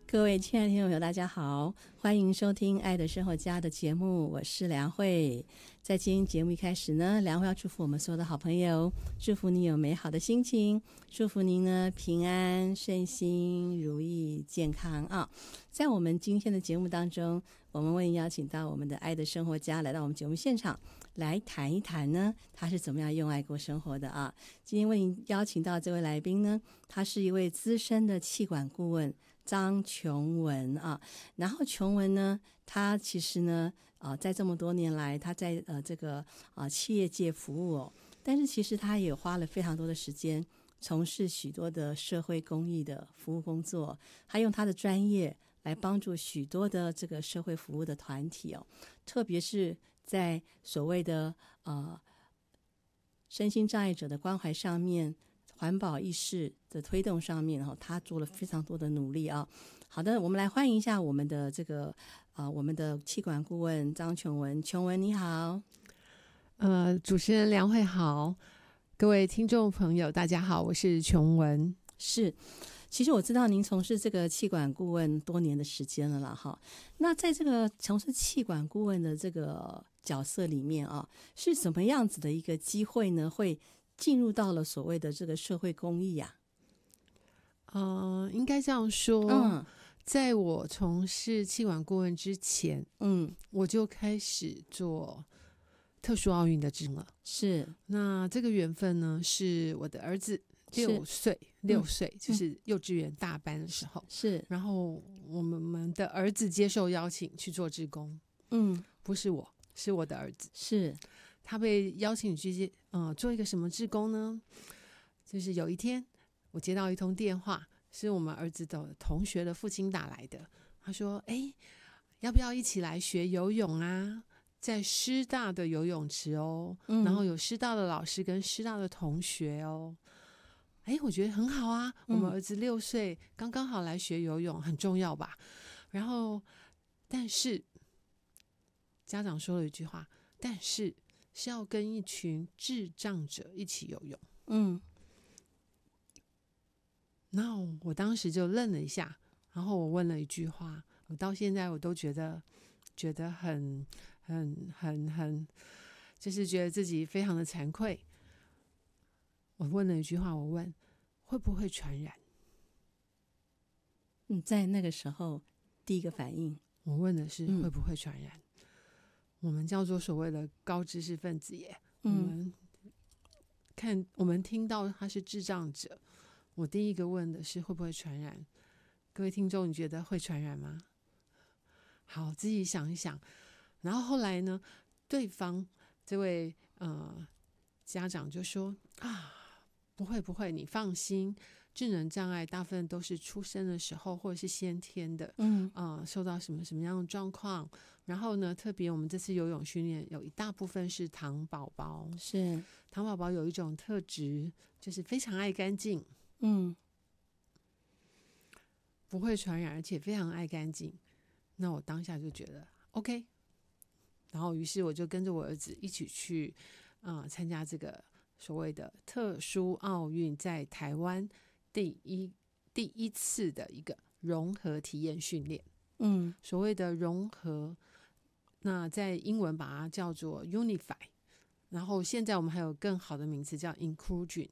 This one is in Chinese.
各位亲爱的听众朋友，大家好，欢迎收听《爱的生活家》的节目，我是梁慧。在今天节目一开始呢，梁慧要祝福我们所有的好朋友，祝福你有美好的心情，祝福您呢平安顺心如意健康啊！在我们今天的节目当中，我们为您邀请到我们的爱的生活家来到我们节目现场，来谈一谈呢他是怎么样用爱过生活的啊。今天为您邀请到这位来宾呢，他是一位资深的企管顾问张琼文啊。然后琼文呢，他其实呢在这么多年来，他在这个企业界服务哦，但是其实他也花了非常多的时间从事许多的社会公益的服务工作，他用他的专业来帮助许多的这个社会服务的团体哦，特别是在所谓的身心障碍者的关怀上面，环保意识的推动上面他做了非常多的努力啊。好的，我们来欢迎一下我们的这个我们的企管顾问张琼文。琼文你好。 主持人梁慧好，各位听众朋友大家好，我是琼文。 是，其实我知道您从事这个企管顾问多年的时间了啦哈。那在这个从事企管顾问的这个角色里面啊，是什么样子的一个机会呢？会进入到了所谓的这个社会公益啊？ 应该这样说，在我从事企管顾问之前，我就开始做特殊奥运的志工了。 是， 那这个缘分呢，是我的儿子6岁，就是幼稚园大班的时候， 是， 然后我们的儿子接受邀请去做志工，不是我，是我的儿子， 是他被邀请去做一个什么志工呢？就是有一天我接到一通电话，是我们儿子的同学的父亲打来的，他说要不要一起来学游泳啊，在师大的游泳池哦，然后有师大的老师跟师大的同学哦。我觉得很好啊，我们儿子6岁刚刚好来学游泳，很重要吧。然后但是家长说了一句话，但是要跟一群智障者一起游泳。然后我当时就愣了一下，然后我问了一句话，我到现在我都觉得很就是觉得自己非常的惭愧。我问了一句话，我问会不会传染？ 在那个时候第一个反应， 我问的是会不会传染。我们叫做所谓的高知识分子耶，我们听到他是智障者，我第一个问的是会不会传染。各位听众，你觉得会传染吗？好，自己想一想。然后后来呢，对方这位家长就说不会，你放心，智能障碍大部分都是出生的时候或者是先天的，受到什么样的状况。然后呢，特别我们这次游泳训练有一大部分是糖宝宝， 是糖宝宝有一种特质，就是非常爱干净，不会传染，而且非常爱干净。那我当下就觉得 OK， 然后于是我就跟着我儿子一起去参加这个所谓的特殊奥运，在台湾第一次的一个融合体验训练。所谓的融合，那在英文把它叫做 Unify， 然后现在我们还有更好的名词叫 Inclusion，